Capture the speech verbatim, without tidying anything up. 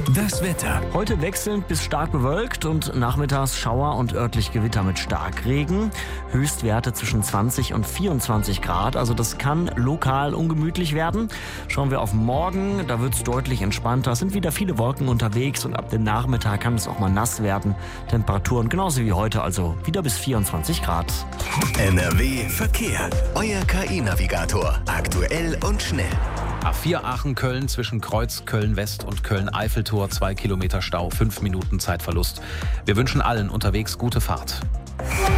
Das Wetter. Heute wechselnd bis stark bewölkt und nachmittags Schauer und örtlich Gewitter mit Starkregen. Höchstwerte zwischen zwanzig und vierundzwanzig Grad, also das kann lokal ungemütlich werden. Schauen wir auf morgen, da wird es deutlich entspannter. Es sind wieder viele Wolken unterwegs und ab dem Nachmittag kann es auch mal nass werden. Temperaturen genauso wie heute, also wieder bis vierundzwanzig Grad. N R W Verkehr. Euer K I-Navigator. Aktuell und schnell. A vier Aachen-Köln zwischen Kreuz Köln-West und Köln-Eiffeltor, zwei Kilometer Stau, fünf Minuten Zeitverlust. Wir wünschen allen unterwegs gute Fahrt.